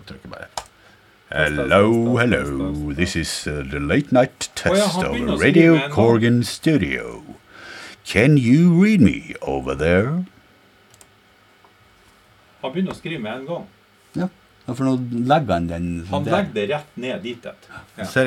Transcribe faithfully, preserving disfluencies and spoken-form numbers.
trykker bare. Hello, hello. This is uh, the late night test oh, ja, of Radio Corgan Studio. Can you read me over there? Han begynner å skrive med en gang. Ja, for nå legger han den... Han legger det rett ned dit. Ja.